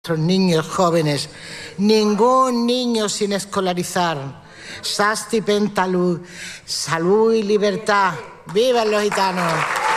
niños jóvenes, ningún niño sin escolarizar. Sasti Pentalud, salud y libertad. ¡Vivan los gitanos!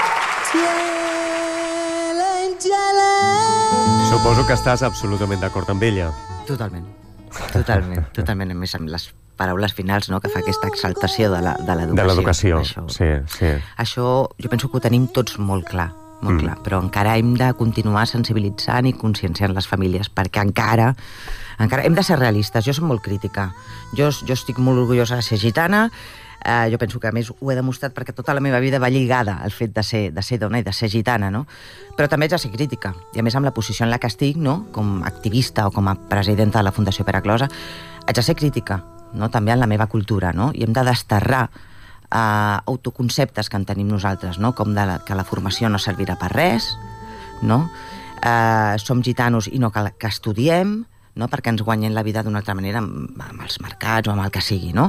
Suposo que estàs absolutament d'acord amb ella. Totalment. A més, amb les paraules finals, no?, que fa aquesta exaltació de l'educació. De l'educació, sí. Això jo penso que ho tenim tots molt clar, però encara hem de continuar sensibilitzant i conscienciant les famílies, perquè encara hem de ser realistes. Jo soc molt crítica. Jo estic molt orgullosa de ser gitana. Jo penso que, a més, ho he demostrat perquè tota la meva vida va lligada al fet de ser dona i de ser gitana, no? Però també haig de ser crítica. I, a més, amb la posició en la que estic, no?, com a activista o com a presidenta de la Fundació Pere Closa, haig de ser crítica, no?, també en la meva cultura, no? I hem de desterrar autoconceptes que en tenim nosaltres, no?, com que la formació no servirà per res, no? Som gitanos i no cal que estudiem, no?, perquè ens guanyen la vida d'una altra manera amb els mercats o amb el que sigui, no?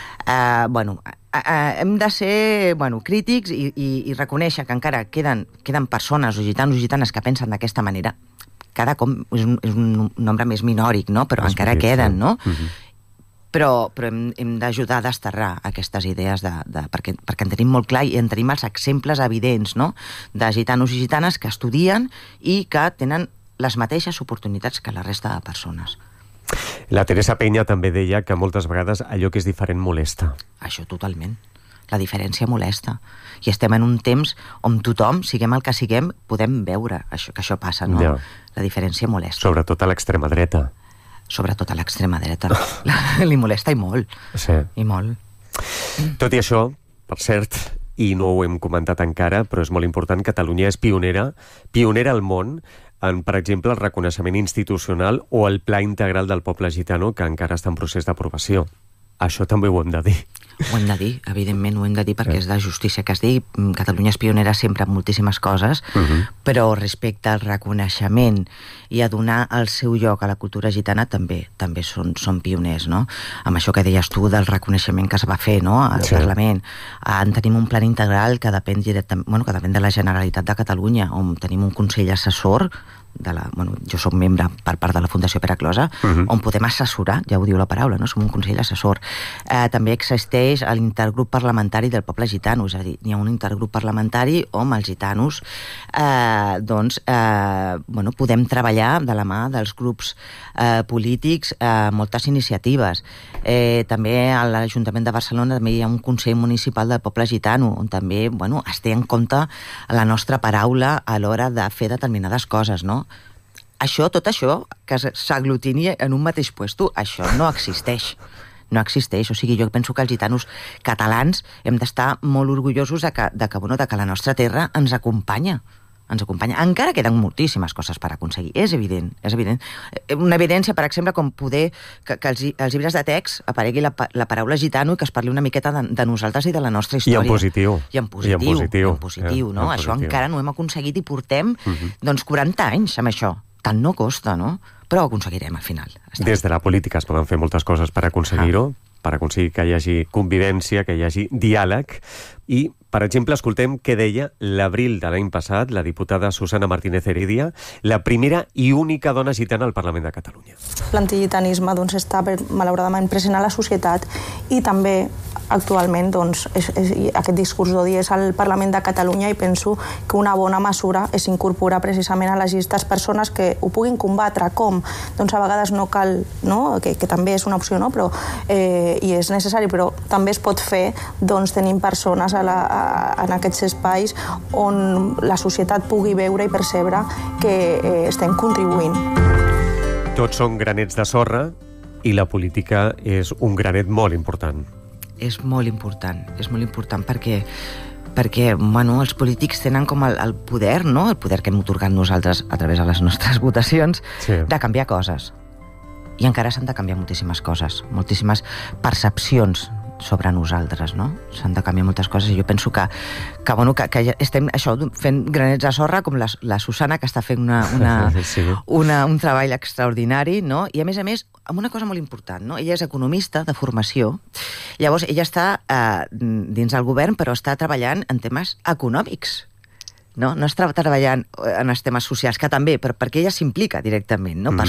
Hem de ser crítics i reconèixer que encara queden persones o gitanos o gitanes que pensen d'aquesta manera. Cada cop és un nombre més minòric, no?, però encara queden, no? Però hem d'ajudar a desterrar aquestes idees perquè en tenim molt clar i en tenim els exemples evidents, no?, de gitanos i gitanes que estudien i que tenen les mateixes oportunitats que la resta de persones. La Teresa Peña també deia que moltes vegades allò que és diferent molesta. Això totalment. La diferència molesta. I estem en un temps on tothom, siguem el que siguem, podem veure que això passa, no? Ja. La diferència molesta. Sobretot a l'extrema dreta. Sobretot a l'extrema dreta. Li molesta i molt. Sí. I molt. Tot i això, per cert, i no ho hem comentat encara, però és molt important, Catalunya és pionera al món en, per exemple, el reconeixement institucional o el Pla Integral del Poble Gitano, que encara està en procés d'aprovació. Això també ho hem de dir. Ho hem de dir, evidentment ho hem de dir, perquè és de justícia que es digui. Catalunya és pionera sempre en moltíssimes coses, però respecte al reconeixement i a donar el seu lloc a la cultura gitana també són pioners, no? Amb això que deies tu del reconeixement que es va fer, no?, al Parlament. Tenim un pla integral que depèn de la Generalitat de Catalunya, on tenim un consell assessor jo soc membre per part de la Fundació Pere Closa, on podem assessorar, ja ho diu la paraula, no? Som un consell assessor. També existeix l'intergrup parlamentari del poble gitano, és a dir, hi ha un intergrup parlamentari on els gitanos podem treballar de la mà dels grups polítics moltes iniciatives. També a l'Ajuntament de Barcelona també hi ha un Consell Municipal del Poble Gitano, on també es té en compte la nostra paraula a l'hora de fer determinades coses, no? Tot això, que s'aglutini en un mateix puesto, això no existeix. No existeix. O sigui, jo penso que els gitanos catalans hem d'estar molt orgullosos de que la nostra terra ens acompanya. Encara queden moltíssimes coses per aconseguir. És evident. Una evidència, per exemple, com poder que als llibres de text aparegui la paraula gitano i que es parli una miqueta de nosaltres i de la nostra història. I en positiu. No? Això encara no ho hem aconseguit i portem 40 anys amb això. Tant no costa, no? Però ho aconseguirem al final. Des de la política es poden fer moltes coses per aconseguir-ho, per aconseguir que hi hagi convivència, que hi hagi diàleg. I, per exemple, escoltem què deia l'abril de l'any passat la diputada Susana Martínez Heredia, la primera i única dona gitana al Parlament de Catalunya. L'antigitanisme està malauradament present a la societat i també actualment aquest discurs d'odi és al Parlament de Catalunya i penso que una bona mesura és incorporar precisament a les llistes persones que ho puguin combatre. Com? Doncs a vegades no cal, que també és una opció, però i és necessari, però també es pot fer tenint persones en aquests espais on la societat pugui veure i percebre que estem contribuint. Tots són granets de sorra i la política és un granet molt important. És molt important perquè els polítics tenen com el poder, no? El poder que hem otorgat nosaltres a través de les nostres votacions, de canviar coses. I encara s'han de canviar moltíssimes coses, moltíssimes percepcions sobre nosaltres, no? S'han de canviar moltes coses i jo penso que estem fent granets de sorra com la Susana, que està fent un treball extraordinari, no? I a més, amb una cosa molt important, no? Ella és economista de formació, llavors ella està dins del govern, però està treballant en temes econòmics, no està treballant en els temes socials, que també, perquè ella s'implica directament, no? Per